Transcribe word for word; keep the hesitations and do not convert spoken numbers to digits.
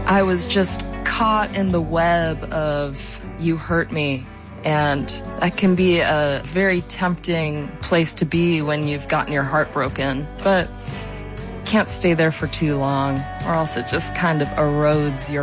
I was just caught in the web of "you hurt me." And that can be a very tempting place to be when you've gotten your heart broken. But can't stay there for too long, or else it just kind of erodes your